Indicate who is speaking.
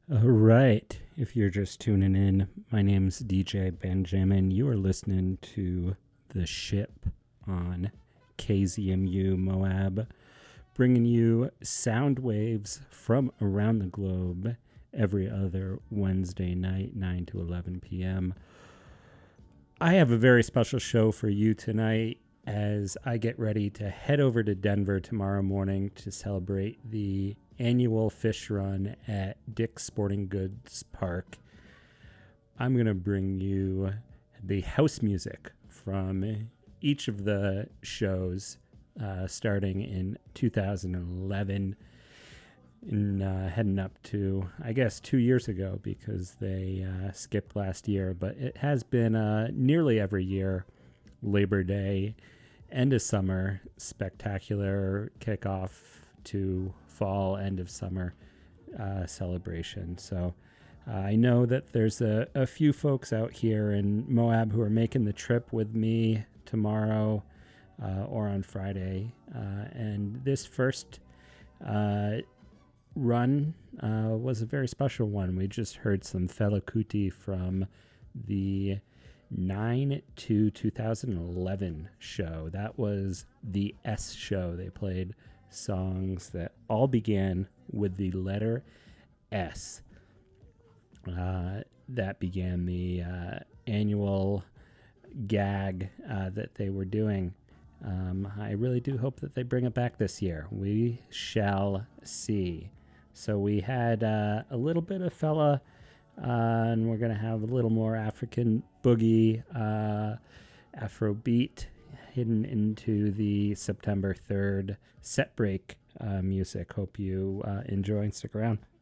Speaker 1: All right. If you're just tuning in, my name's DJ Benjamin. You are listening to The Ship on KZMU Moab, bringing you sound waves from around the globe every other Wednesday night, 9 to 11 p.m. I have a very special show for you tonight as I get ready to head over to Denver tomorrow morning to celebrate the annual fish run at Dick's Sporting Goods Park. I'm going to bring you the house music from each of the shows starting in 2011 and heading up to, I guess, 2 years ago because they skipped last year. But it has been nearly every year, Labor Day, end of summer, spectacular kickoff to fall, end of summer celebration. So I know that there's a few folks out here in Moab who are making the trip with me tomorrow or on Friday. And this first run was a very special one. We just heard some Fela Kuti from the 9 to 2011 show. That was the S show. They played songs that all began with the letter S. That began the annual gag that they were doing. I really do hope that they bring it back this year. We shall see. So we had a little bit of Fela, and we're going to have a little more African boogie, Afrobeat hidden into the September 3rd set break music. Hope you enjoy and stick around.